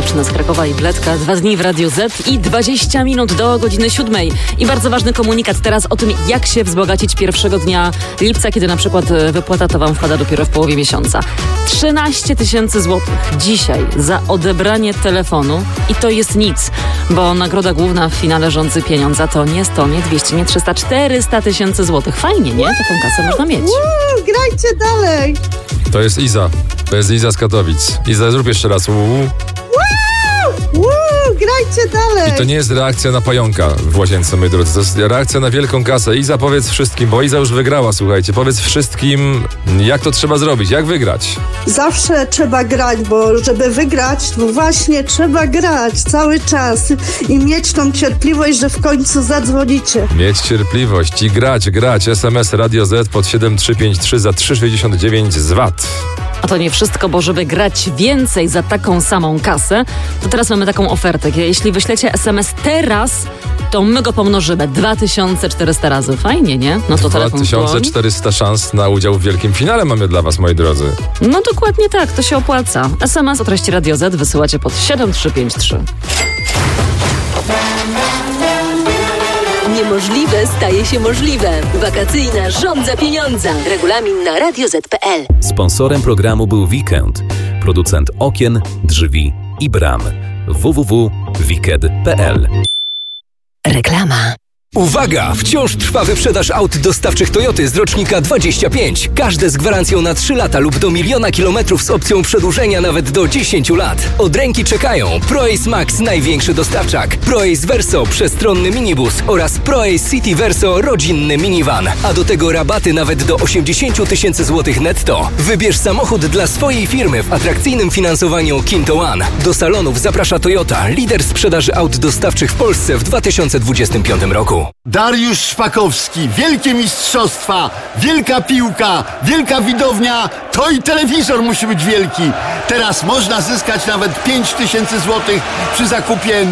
dziewczyna z Krakowa i Bledka. 2 dni w Radiu Z i 20 minut do godziny 7. I bardzo ważny komunikat teraz o tym, jak się wzbogacić pierwszego dnia lipca, kiedy na przykład wypłata to wam wpada dopiero w połowie miesiąca. 13 000 złotych dzisiaj za odebranie telefonu i to jest nic, bo nagroda główna w finale Rządzy Pieniądza to nie 100, nie 200, nie 300, 400 000 złotych. Fajnie, nie? Taką kasę można mieć. Grajcie dalej! To jest Iza. To jest Iza z Katowic. Iza, zrób jeszcze raz. Grajcie dalej! I to nie jest reakcja na pająka w łazience, moi drodzy. To jest reakcja na wielką kasę. Iza, powiedz wszystkim, bo Iza już wygrała, słuchajcie. Powiedz wszystkim, jak to trzeba zrobić, jak wygrać. Zawsze trzeba grać, bo żeby wygrać, to właśnie trzeba grać cały czas i mieć tą cierpliwość, że w końcu zadzwonicie. Mieć cierpliwość i grać. SMS Radio Z pod 7353 za 3,69 z VAT. A to nie wszystko, bo żeby grać więcej za taką samą kasę, to teraz mamy taką ofertę. Jeśli wyślecie SMS teraz, to my go pomnożymy 2400 razy. Fajnie, nie? No to telefon 2400 szans na udział w wielkim finale mamy dla was, moi drodzy. No dokładnie tak, to się opłaca. SMS o treści Radio Z wysyłacie pod 7353. Niemożliwe staje się możliwe. Wakacyjna Żądza Pieniądza. Regulamin na radioz.pl. Sponsorem programu był Weekend, producent okien, drzwi i bram. www.wicked.pl. Reklama. Uwaga! Wciąż trwa wyprzedaż aut dostawczych Toyoty z rocznika 25. Każde z gwarancją na 3 lata lub do 1 000 000 kilometrów z opcją przedłużenia nawet do 10 lat. Od ręki czekają ProAce Max, największy dostawczak, ProAce Verso, przestronny minibus oraz ProAce City Verso, rodzinny minivan. A do tego rabaty nawet do 80 000 złotych netto. Wybierz samochód dla swojej firmy w atrakcyjnym finansowaniu Kinto One. Do salonów zaprasza Toyota, lider sprzedaży aut dostawczych w Polsce w 2025 roku. Dariusz Szpakowski, wielkie mistrzostwa, wielka piłka, wielka widownia, to i telewizor musi być wielki. Teraz można zyskać nawet 5000 złotych przy zakupie